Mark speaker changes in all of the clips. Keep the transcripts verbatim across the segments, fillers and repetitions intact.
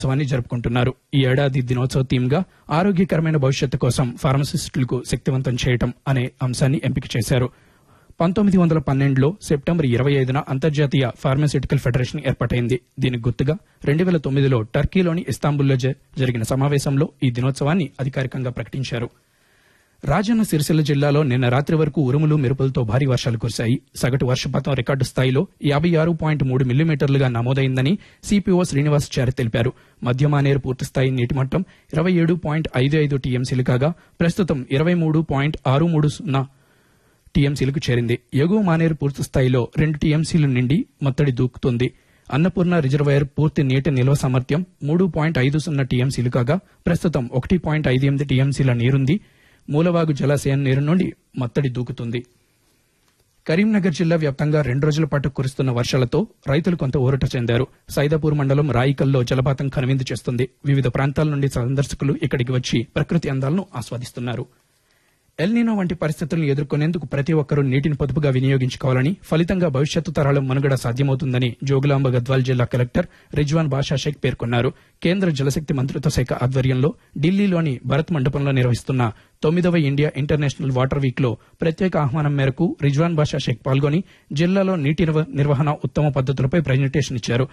Speaker 1: దినోత్సవాన్ని జరుపుకుంటున్నారు. ఈ ఏడాది దినోత్సవ థీమ్ గా ఆరోగ్యకరమైన భవిష్యత్తు కోసం ఫార్మసిస్టులకు శక్తివంతం చేయటం అనే అంశాన్ని ఎంపిక చేశారు. పంతొమ్మిది వందల పన్నెండులో సెప్టెంబర్ ఇరవై ఐదున అంతర్జాతీయ ఫార్మాస్యూటికల్ ఫెడరేషన్ ఏర్పాటైంది. దీనికి గుర్తుగా రెండు వేల తొమ్మిదిలో టర్కీలోని ఇస్తాంబుల్లో జరిగిన సమావేశంలో ఈ దినోత్సవాన్ని అధికారికంగా ప్రకటించారు. రాజన్న సిరిసిల్ల జిల్లాలో నిన్న రాత్రి వరకు ఉరుములు మెరుపులతో భారీ వర్షాలు కురిశాయి. సగటు వర్షపాతం రికార్డు స్థాయిలో యాభై ఆరు పాయింట్ మూడు మిల్లీమీటర్లుగా నమోదైందని సిపిఓ శ్రీనివాసాచారి తెలిపారు. మధ్యమానేరు పూర్తిస్థాయి నీటిమట్టం ఇరవై ఏడు పాయింట్ ఐదు ఐదు టీఎంసీలు కాగా ప్రస్తుతం ఇరవై మూడు పాయింట్ ఆరు మూడు సున్నా టీఎంసీలకు చేరింది. ఎగువ మానేరు పూర్తిస్థాయిలో రెండు టీఎంసీలు నిండి మత్తడి దూకుతుంది. అన్నపూర్ణ రిజర్వాయర్ పూర్తి నీటి నిల్వ సామర్థ్యం మూడు పాయింట్ ఐదు సున్నా టీఎంసీలు కాగా ప్రస్తుతం ఒకటి పాయింట్ ఐదు ఎనిమిది టీఎంసీల నీరుంది. మూలవాగు జలాశయం నీరు నుండి మత్తడి దూకుతుంది. కరీంనగర్ జిల్లా వ్యాప్తంగా రెండు రోజుల పాటు కురుస్తున్న వర్షాలతో రైతులు కొంత ఊరట చెందారు. సైదాపూర్ మండలం రాయికల్లో జలపాతం కనువిందు చేస్తుంది. వివిధ ప్రాంతాల నుండి సందర్శకులు ఇక్కడికి వచ్చి ప్రకృతి అందాలను ఆస్వాదిస్తున్నారు. ఎల్నినో వంటి పరిస్థితులను ఎదుర్కొనేందుకు ప్రతి ఒక్కరూ నీటిని పొదుపుగా వినియోగించుకోవాలని, ఫలితంగా భవిష్యత్తు తరాల మనుగడ సాధ్యమవుతుందని జోగులాంబ గద్వాల్ జిల్లా కలెక్టర్ రిజ్వాన్ బాషా షేక్ పేర్కొన్నారు. కేంద్ర జలశక్తి మంత్రిత్వ శాఖ ఆధ్వర్యంలో ఢిల్లీలోని భరత్ మండపంలో నిర్వహిస్తున్న తొమ్మిదవ ఇండియా ఇంటర్నేషనల్ వాటర్ వీక్ లో ప్రత్యేక ఆహ్వానం మేరకు రిజ్వాన్ బాషా షేక్ పాల్గొని జిల్లాలో నీటి నిర్వహణ ఉత్తమ పద్దతులపై ప్రజెంటేషన్ ఇచ్చారు.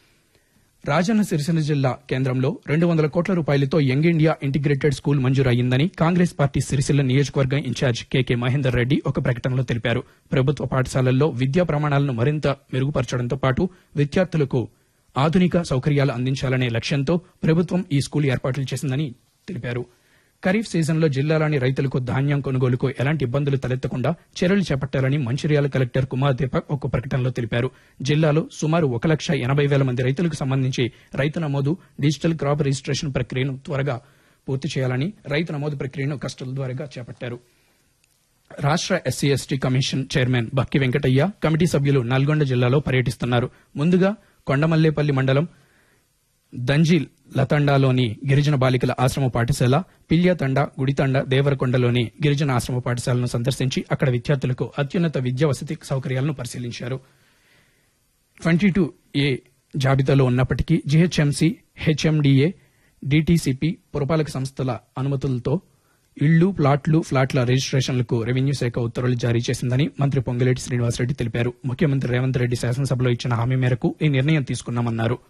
Speaker 1: రాజన్న సిరిసిల్ల జిల్లా కేంద్రంలో రెండు వందల కోట్ల రూపాయలతో యంగ్ ఇండియా ఇంటిగ్రేటెడ్ స్కూల్ మంజూరు అయ్యిందని కాంగ్రెస్ పార్టీ సిరిసిల్ల నియోజకవర్గం ఇన్ఛార్జ్ కెకే మహేందర్ రెడ్డి ఒక ప్రకటనలో తెలిపారు. ప్రభుత్వ పాఠశాలల్లో విద్యా ప్రమాణాలను మరింత మెరుగుపరచడంతో పాటు విద్యార్థులకు ఆధునిక సౌకర్యాలు అందించాలనే లక్ష్యంతో ప్రభుత్వం ఈ స్కూల్ ఏర్పాట్లు చేసిందని తెలిపారు. ఖరీఫ్ సీజన్లో జిల్లాలోని రైతులకు ధాన్యం కొనుగోలుకు ఎలాంటి ఇబ్బందులు తలెత్తకుండా చర్యలు చేపట్టాలని మంచిర్యాల కలెక్టర్ కుమార్ దీపక్ ఒక ప్రకటనలో తెలిపారు. జిల్లాలో సుమారు ఒక లక్ష ఎనభై వేల మంది రైతులకు సంబంధించి రైతు నమోదు, డిజిటల్ క్రాప్ రిజిస్ట్రేషన్ ప్రక్రియను త్వరగా పూర్తి చేయాలని రైతు నమోదు ప్రక్రియను కస్టల్ ద్వారా చేపట్టారు. రాష్ట్ర ఎస్సీ ఎస్టీ కమిషన్ చైర్మన్ బక్కి వెంకటయ్య, కమిటీ సభ్యులు నల్గొండ జిల్లాలో పర్యటిస్తున్నారు. ముందుగా కొండమల్లేపల్లి మండలం దంజిల్ లతండాలోని గిరిజన బాలికల ఆశ్రమ పాఠశాల, పిల్యతండ, గుడితండ, దేవరకొండలోని గిరిజన ఆశ్రమ పాఠశాలను సందర్శించి అక్కడ విద్యార్థులకు అత్యున్నత విద్యా వసతి సౌకర్యాలను పరిశీలించారు. ట్వంటీ టూ ఏ జాబితాలో ఉన్నప్పటికీ జీహెచ్ఎంసీ, హెచ్ఎండిఏ, డీటీసీపీ, పురపాలక సంస్థల అనుమతులతో ఇళ్లు, ప్లాట్లు, ఫ్లాట్ల రిజిస్ట్రేషన్లకు రెవెన్యూ శాఖ ఉత్తర్వులు జారీ చేసిందని మంత్రి పొంగులేటి శ్రీనివాసరెడ్డి తెలిపారు. ముఖ్యమంత్రి రేవంత్ రెడ్డి శాసనసభలో ఇచ్చిన హామీ మేరకు ఈ నిర్ణయం తీసుకున్నామన్నారు.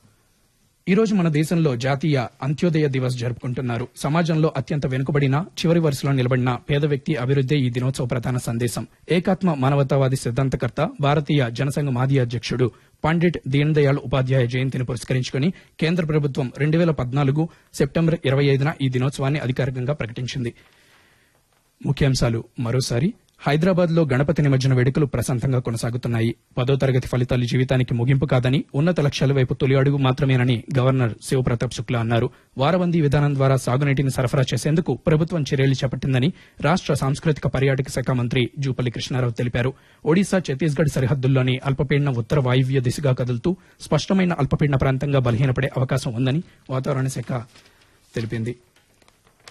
Speaker 1: ఈ రోజు మన దేశంలో జాతీయ అంత్యోదయ దివస్ జరుపుకుంటున్నారు. సమాజంలో అత్యంత వెనుకబడిన, చివరి వరుసలో నిలబడిన పేద వ్యక్తి అభివృద్దే ఈ దినోత్సవ ప్రధాన సందేశం. ఏకాత్మ మానవతావాది సిద్ధాంతకర్త, భారతీయ జనసంఘ మాజీ అధ్యక్షుడు పండిట్ దీన్ దయాళ్ ఉపాధ్యాయ జయంతిని పురస్కరించుకుని కేంద్ర ప్రభుత్వం రెండు వేల పద్నాలుగు సెప్టెంబర్ ఇరవై ఐదున ఈ దినోత్సవాన్ని అధికారికంగా ప్రకటించింది. ముఖ్యాంశాలు మరోసారి. హైదరాబాద్ లో గణపతి నిమజ్జన వేడుకలు ప్రశాంతంగా కొనసాగుతున్నాయి. పదో తరగతి ఫలితాలు జీవితానికి ముగింపు కాదని, ఉన్నత లక్ష్యాల వైపు తొలి అడుగు మాత్రమేనని గవర్నర్ శివప్రతాప్ శుక్లా అన్నారు. వారబందీ విధానం ద్వారా సాగునీటిని సరఫరా చేసేందుకు ప్రభుత్వం చర్యలు చేపట్టిందని రాష్ట్ర సాంస్కృతిక పర్యాటక శాఖ మంత్రి జూపల్లి కృష్ణారావు తెలిపారు. ఒడిశా, ఛత్తీస్గఢ్ సరిహద్దుల్లోని అల్పపీడనం ఉత్తర వాయువ్య దిశగా కదులుతూ స్పష్టమైన అల్పపీడన ప్రాంతంగా బలహీనపడే అవకాశం ఉందని వాతావరణ శాఖ తెలిపింది.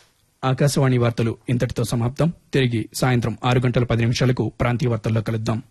Speaker 1: ఆకాశవాణి వార్తలు ఇంతటితో సమాప్తం. తిరిగి సాయంత్రం ఆరు గంటల పది నిమిషాలకు ప్రాంతీయ వార్తల్లో కలుద్దాం.